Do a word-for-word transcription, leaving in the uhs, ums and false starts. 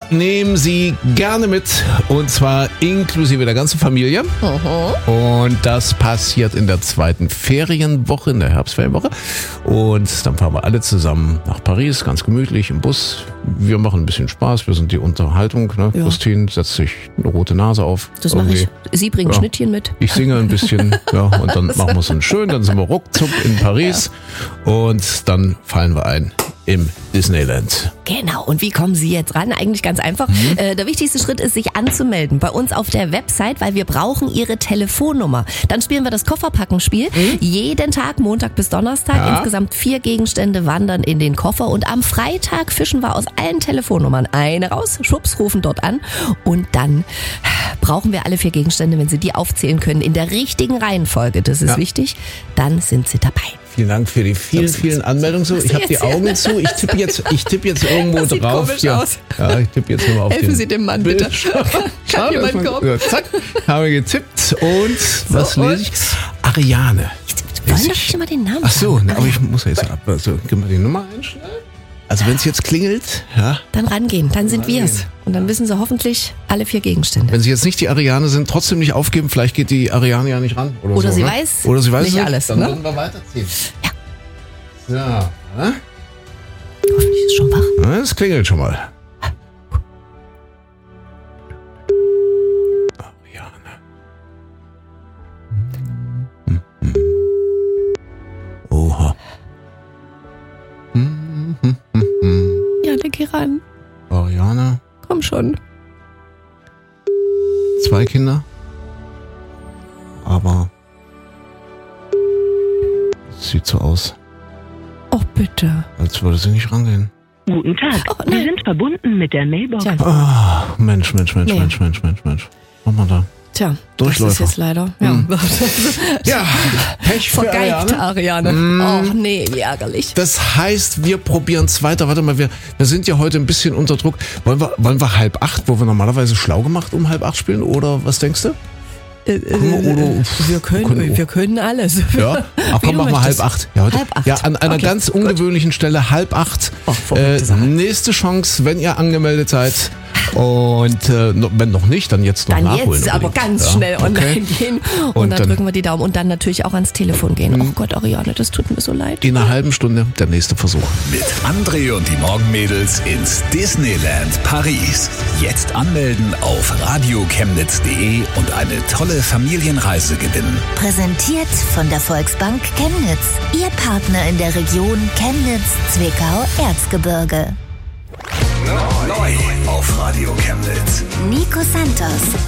nehmen Sie gerne mit und zwar inklusive der ganzen Familie. Mhm. Und das passiert in der zweiten Ferienwoche, in der Herbstferienwoche. Und dann fahren wir alle zusammen nach Paris, ganz gemütlich im Bus. Wir machen ein bisschen Spaß, wir sind die Unterhaltung. Ne? Ja. Christine setzt sich eine rote Nase auf. Das mache ich. Sie bringen Ja. Schnittchen mit. Ich singe ein bisschen, ja, und dann machen wir es dann schön. Dann sind wir ruckzuck in Paris und dann fallen wir ein im Disneyland. Genau. Und wie kommen Sie jetzt ran? Eigentlich ganz einfach. Mhm. Äh, der wichtigste Schritt ist, sich anzumelden bei uns auf der Website, weil wir brauchen Ihre Telefonnummer. Dann spielen wir das Kofferpackenspiel. Mhm. Jeden Tag, Montag bis Donnerstag. Ja. Insgesamt vier Gegenstände wandern in den Koffer. Und am Freitag fischen wir aus allen Telefonnummern eine raus. Schwupps, rufen dort an. Und dann brauchen wir alle vier Gegenstände, wenn Sie die aufzählen können, in der richtigen Reihenfolge. Das ist ja. wichtig. Dann sind Sie dabei. Vielen Dank für die vielen, vielen Anmeldungen. So, ich habe die Augen zu. Ich tippe jetzt, ich tippe jetzt irgendwo das sieht drauf. Komisch Ja. aus. ja, ich tippe jetzt mal auf Helfen den Sie dem Mann bitte. Kann jemand kommen? Ja, zack, habe getippt und was So, lese ich? Ariane. Wir wollen doch nicht immer den Namen Ach so, sagen. ne, aber ich muss ja jetzt ab. Also, gib mal die Nummer ein schnell. Also wenn es jetzt klingelt, ja. Dann rangehen, dann sind wir es. Und dann wissen Sie hoffentlich alle vier Gegenstände. Wenn Sie jetzt nicht die Ariane sind, trotzdem nicht aufgeben. Vielleicht geht die Ariane ja nicht ran. Oder, Oder so, sie ne? weiß Oder sie weiß nicht es alles, Dann ne? würden wir weiterziehen. Ja. So, ne? Hoffentlich ist schon wach. Es klingelt schon mal. Ariane. Hm, hm. Oha. Hm, hm, hm, hm. Ja, dann geh ran. Ariane. Komm schon. Zwei Kinder. Aber es sieht so aus, Oh, bitte. als würde sie nicht rangehen. Guten Tag, Oh, Sie nein. sind verbunden mit der Mailbox. Tja, Ah, Mensch, Mensch, Mensch, Nee. Mensch, Mensch, Mensch, Mensch. Mach mal da. tja, Durchläufer. das ist jetzt leider. Ja. Hm. Ja, Pech für Vergeigt, Ariane. Ariane. Oh, nee, wie ärgerlich. Das heißt, wir probieren es weiter. Warte mal, wir, wir sind ja heute ein bisschen unter Druck. Wollen wir, wollen wir halb acht, wo wir normalerweise schlau gemacht um halb acht spielen? Oder was denkst du? Äh, äh, Oder- wir, können, können- wir können alles. Ja, ach Wie komm, du machen wir halb möchtest. acht. Ja, heute, Halb acht. ja an einer Okay, ganz gut. ungewöhnlichen Stelle, halb acht. Ach, verrückte äh, Sache. nächste Chance, wenn ihr angemeldet seid. Und äh, no- wenn noch nicht, dann jetzt noch Dann nachholen. jetzt aber unbedingt. ganz Ja, schnell online okay. gehen. Und, Und dann, dann- drücken wir die Daumen und dann natürlich auch ans Telefon gehen. Oh Gott, Ariane, das tut mir so leid. In einer halben Stunde der nächste Versuch. Mit André und die Morgenmädels ins Disneyland Paris. Jetzt anmelden auf radiochemnitz punkt de und eine tolle Familienreise gewinnen. Präsentiert von der Volksbank Chemnitz. Ihr Partner in der Region Chemnitz-Zwickau-Erzgebirge. Neu auf Radio Chemnitz. Nico Santos,